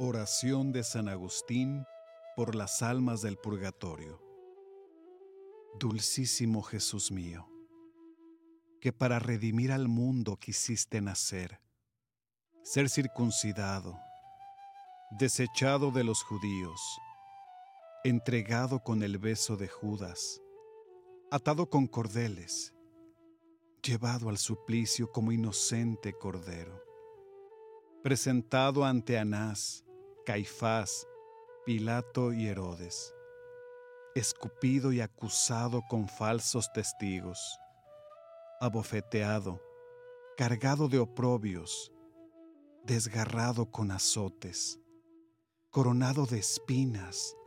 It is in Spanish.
Oración de San Agustín por las almas del purgatorio. Dulcísimo Jesús mío, que para redimir al mundo quisiste nacer, ser circuncidado, desechado de los judíos, entregado con el beso de Judas, atado con cordeles, llevado al suplicio como inocente cordero, presentado ante Anás, Caifás, Pilato y Herodes, escupido y acusado con falsos testigos, abofeteado, cargado de oprobios, desgarrado con azotes, coronado de espinas,